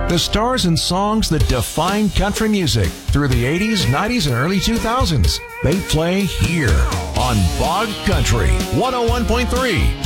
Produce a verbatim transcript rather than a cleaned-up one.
The stars and songs that defined country music through the eighties, nineties, and early two thousands. They play here on Bog Country one oh one point three.